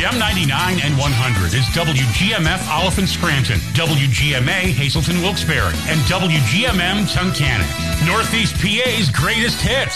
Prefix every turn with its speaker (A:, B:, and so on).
A: Gem 99 and 100 is WGMF Oliphant Scranton, WGMA Hazelton Wilkes-Barre, and WGMM Tunkhannock. Northeast PA's greatest hits.